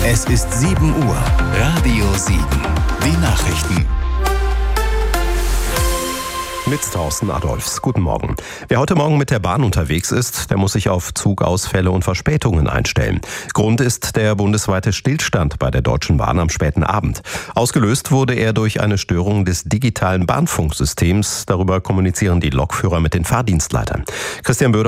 Es ist 7 Uhr. Radio 7. Die Nachrichten. Mit Thorsten Adolfs. Guten Morgen. Wer heute Morgen mit der Bahn unterwegs ist, der muss sich auf Zugausfälle und Verspätungen einstellen. Grund ist der bundesweite Stillstand bei der Deutschen Bahn am späten Abend. Ausgelöst wurde er durch eine Störung des digitalen Bahnfunksystems. Darüber kommunizieren die Lokführer mit den Fahrdienstleitern. Christian Böder